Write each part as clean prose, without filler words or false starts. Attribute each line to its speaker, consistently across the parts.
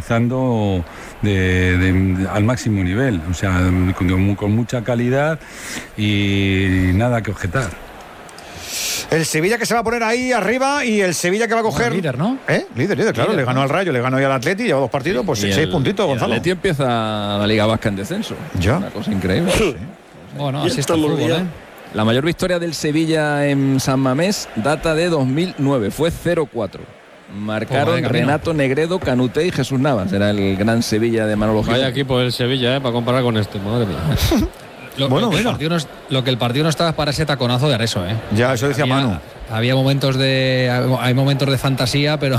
Speaker 1: realizando al máximo nivel, o sea, con mucha calidad y nada que objetar.
Speaker 2: El Sevilla que se va a poner ahí arriba y el Sevilla que va a coger...
Speaker 3: líder, ¿no?
Speaker 2: Líder, claro. Le ganó al Rayo, le ganó hoy al Atleti, lleva 2 partidos, pues 6 puntitos, Gonzalo.
Speaker 4: El Atleti empieza la Liga Vasca en descenso.
Speaker 2: Ya.
Speaker 4: Una cosa increíble. Sí.
Speaker 3: Bueno, así está el fútbol,
Speaker 4: La mayor victoria del Sevilla en San Mamés data de 2009, fue 0-4. Marcaron Renato Negredo, Canuté y Jesús Navas. Era el gran Sevilla de Manolo Gil.
Speaker 5: Vaya equipo del Sevilla, para comparar con este, madre mía.
Speaker 3: Lo que el partido no estaba para ese taconazo de Areso,
Speaker 2: Ya, eso decía Manu.
Speaker 3: Hay momentos de fantasía, pero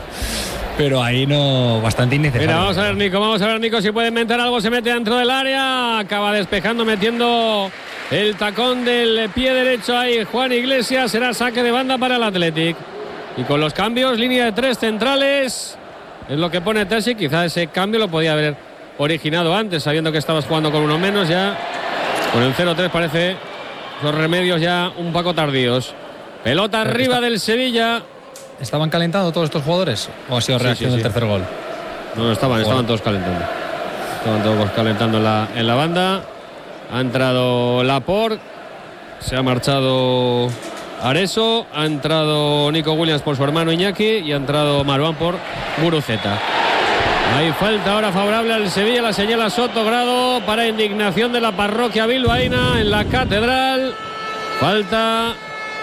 Speaker 3: ahí no, bastante innecesario.
Speaker 5: Mira, vamos a ver Nico si puede inventar algo. Se mete dentro del área, acaba despejando, metiendo el tacón del pie derecho ahí Juan Iglesias. Será saque de banda para el Athletic. Y con los cambios, línea de 3 centrales, es lo que pone Terzi. Quizá ese cambio lo podía haber originado antes, sabiendo que estabas jugando con uno menos. Ya con el 0-3 parece los remedios ya un poco tardíos. Pelota arriba del Sevilla.
Speaker 3: ¿Estaban calentando todos estos jugadores? ¿O ha sido reacción del tercer gol?
Speaker 5: No, estaban todos calentando. Estaban todos calentando en la banda. Ha entrado Laporte, se ha marchado Areso, ha entrado Nico Williams por su hermano Iñaki y ha entrado Marouane por Guruceta. Hay falta ahora favorable al Sevilla, la señala Soto Grado para indignación de la parroquia bilbaína en la Catedral. Falta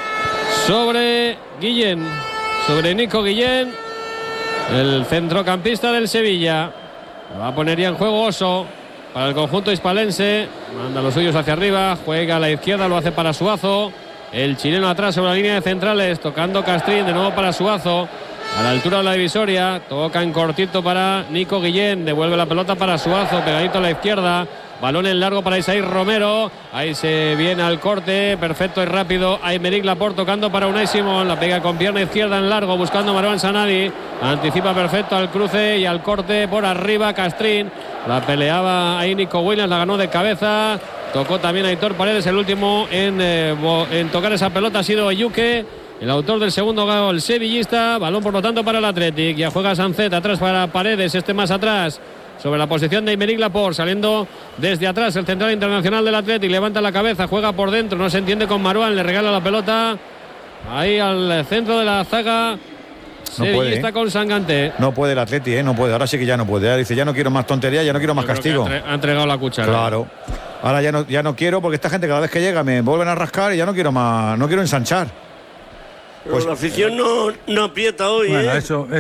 Speaker 5: sobre Guillén, sobre Nico Guillén, el centrocampista del Sevilla. Va a poner ya en juego Oso para el conjunto hispalense. Manda los suyos hacia arriba, juega a la izquierda, lo hace para Suazo. El chileno atrás sobre la línea de centrales, tocando Castrín, de nuevo para Suazo. A la altura de la divisoria, toca en cortito para Nico Guillén, devuelve la pelota para Suazo, pegadito a la izquierda. Balón en largo para Isaí Romero. Ahí se viene al corte. Perfecto y rápido. Aymeric Laporte tocando para Unai Simón. La pega con pierna izquierda en largo. Buscando Marouane Sanadi. Anticipa perfecto al cruce y al corte por arriba. Castrín. La peleaba ahí Nico Williams. La ganó de cabeza. Tocó también a Aitor Paredes. El último en tocar esa pelota ha sido Yuque, el autor del segundo gol sevillista. Balón por lo tanto para el Athletic. Ya juega Sancet atrás para Paredes. Este más atrás, sobre la posición de Aymeric Laporte, saliendo desde atrás el central internacional del Athletic, levanta la cabeza, juega por dentro, no se entiende con Marouane, le regala la pelota ahí al centro de la zaga sevillista con Sanganté.
Speaker 2: No puede el Athletic, no puede, ahora sí que ya no puede. Ahora dice, ya no quiero más tonterías, ya no quiero más castigo.
Speaker 5: Ha entregado la cuchara.
Speaker 2: Claro. Ahora ya no quiero, porque esta gente cada vez que llega me vuelven a rascar y ya no quiero más, no quiero ensanchar.
Speaker 6: Pues la afición no aprieta hoy,
Speaker 1: bueno,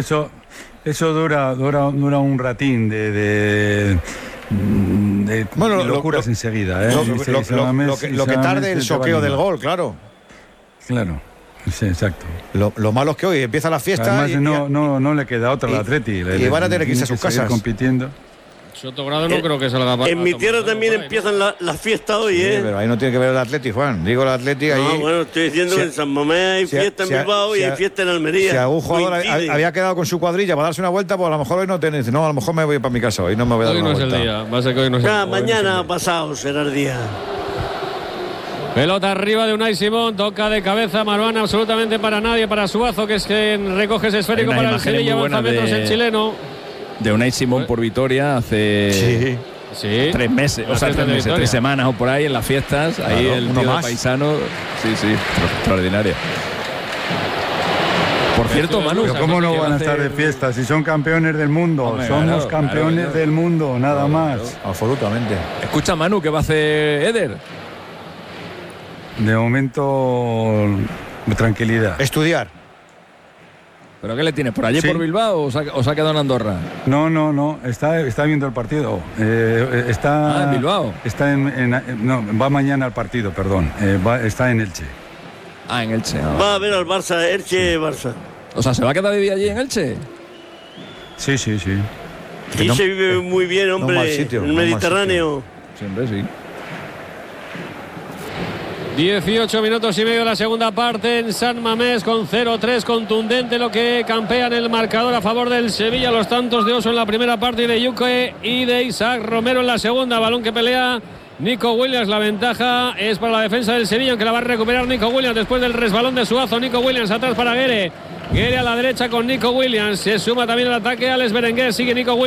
Speaker 1: Eso dura un ratín de locuras enseguida.
Speaker 2: Lo que tarde el choqueo del gol, claro.
Speaker 1: Claro, sí, exacto.
Speaker 2: Lo malo es que hoy empieza la fiesta.
Speaker 1: Además, no le queda otra al Atleti.
Speaker 2: Y van a tener que irse a sus casas
Speaker 1: compitiendo.
Speaker 5: Soto Grado no creo que salga para.
Speaker 6: En mi tierra también empiezan la fiesta hoy,
Speaker 2: sí, pero ahí no tiene que ver el Atleti, Juan. Digo el Atleti ahí.
Speaker 6: Bueno, estoy diciendo que en San Mamés hay fiesta en Bilbao y hay fiesta en Almería.
Speaker 2: Si algún jugador había quedado con su cuadrilla para darse una vuelta, pues a lo mejor hoy no tiene. No, a lo mejor me voy para mi casa hoy, no me voy a dar una vuelta.
Speaker 5: Hoy no es el día, va a ser que hoy no es el día.
Speaker 6: Mañana pasado será el día.
Speaker 5: Pelota arriba de Unai Simón, toca de cabeza Marouane, absolutamente para nadie, para Suazo, que es quien recoge ese esférico para el Sevilla, avanza metros el chileno.
Speaker 4: De Unai Simón por Vitoria hace 3 meses, o sea, 3 semanas o por ahí en las fiestas. Claro, ahí el tío paisano, sí, extraordinaria. Por cierto, Manu,
Speaker 1: pero ¿cómo no van a estar de fiesta si son campeones del mundo? Hombre, somos campeones del mundo, nada más.
Speaker 2: Absolutamente.
Speaker 4: Escucha, Manu, ¿qué va a hacer Eder?
Speaker 1: De momento, tranquilidad.
Speaker 2: Estudiar.
Speaker 4: ¿Pero qué le tienes? ¿Por allí por Bilbao o se ha quedado en Andorra?
Speaker 1: No. Está viendo el partido. Está
Speaker 4: en Bilbao.
Speaker 1: Va mañana al partido, perdón. Está en Elche.
Speaker 4: En Elche.
Speaker 6: Va a ver al Barça, Elche-Barça.
Speaker 4: O sea, ¿se va a quedar a vivir allí en Elche?
Speaker 1: Sí.
Speaker 6: Y se vive muy bien, hombre. En el Mediterráneo.
Speaker 4: Siempre sí.
Speaker 5: 18 minutos y medio de la segunda parte en San Mamés, con 0-3, contundente lo que campea en el marcador a favor del Sevilla. Los tantos de Oso en la primera parte y de Yuque y de Isaac Romero en la segunda. Balón que pelea Nico Williams. La ventaja es para la defensa del Sevilla, que la va a recuperar Nico Williams después del resbalón de Suazo. Nico Williams atrás para Guerre a la derecha con Nico Williams. Se suma también al ataque Alex Berenguer. Sigue Nico Williams.